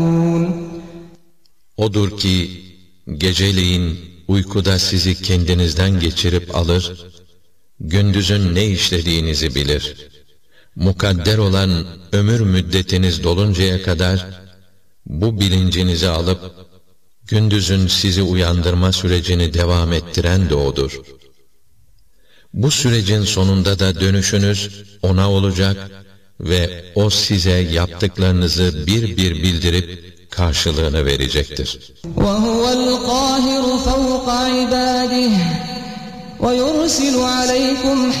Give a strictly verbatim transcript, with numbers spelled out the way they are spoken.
Odur ki geceleyin uykuda sizi kendinizden geçirip alır, gündüzün ne işlediğinizi bilir. Mukadder olan ömür müddetiniz doluncaya kadar bu bilincinizi alıp gündüzün sizi uyandırma sürecini devam ettiren de O'dur. Bu sürecin sonunda da dönüşünüz O'na olacak ve O size yaptıklarınızı bir bir bildirip karşılığını verecektir. وَهُوَ الْقَاهِرُ فَوْقَ عِبَادِهِ وَيُرْسِلُ عَلَيْكُمْ